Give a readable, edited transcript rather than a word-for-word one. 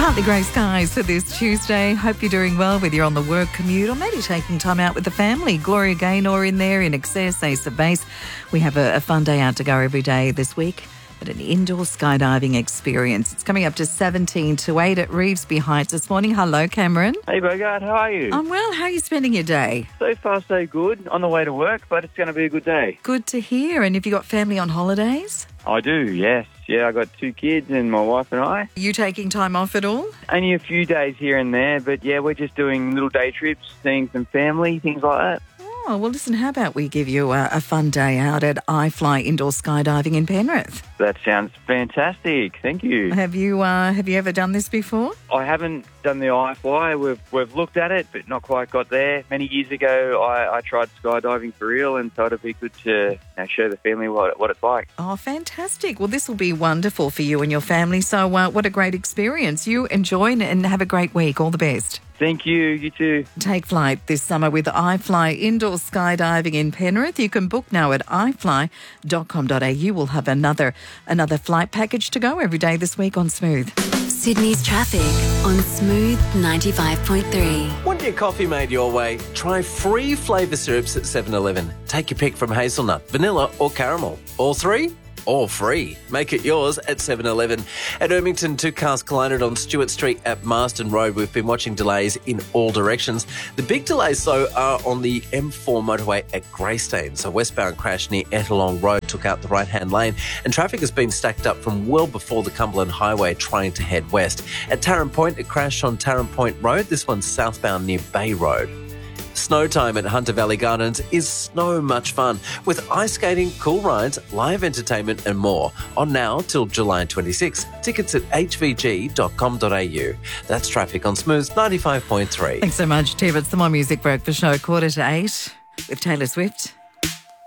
Partly grey skies for this Tuesday. Hope you're doing well, whether you're on the work commute or maybe taking time out with the family. Gloria Gaynor in there, in excess, Ace of Base. We have a fun day out to go every day this week at an indoor skydiving experience. It's coming up to 17 to 8 at Revesby Heights this morning. Hello, Cameron. Hey, Bogart, how are you? I'm well. How are you spending your day? So far, so good. On the way to work, but it's going to be a good day. Good to hear. And have you got family on holidays? I do, yes. Yeah, I got 2 kids and my wife and I. Are you taking time off at all? Only a few days here and there, but yeah, we're just doing little day trips, seeing some family, things like that. Oh, well, listen, how about we give you a fun day out at iFly Indoor Skydiving in Penrith? That sounds fantastic. Thank you. Have you ever done this before? I haven't done the iFly. We've looked at it, but not quite got there. Many years ago, I tried skydiving for real, and thought it'd be good to show the family what it's like. Oh, fantastic. Well, this will be wonderful for you and your family. So what a great experience. You enjoy and have a great week. All the best. Thank you. You too. Take flight this summer with iFly Indoor Skydiving in Penrith. You can book now at ifly.com.au. We'll have another flight package to go every day this week on Smooth. Sydney's traffic on Smooth 95.3. Want your coffee made your way? Try free flavour syrups at 7-Eleven. Take your pick from hazelnut, vanilla or caramel. All three? All free. Make it yours at 7-Eleven. At Ermington, 2 cars collided on Stewart Street at Marsden Road. We've been watching delays in all directions. The big delays, though, are on the M4 motorway at Greystone. So westbound crash near Ettalong Road took out the right-hand lane, and traffic has been stacked up from well before the Cumberland Highway trying to head west. At Tarrant Point, it crashed on Tarrant Point Road. This one's southbound near Bay Road. Snow time at Hunter Valley Gardens is so much fun with ice skating, cool rides, live entertainment and more. On now till July 26. Tickets at hvg.com.au. That's traffic on Smooth 95.3. Thanks so much, Tim. It's the More Music Breakfast Show, 7:45 with Taylor Swift.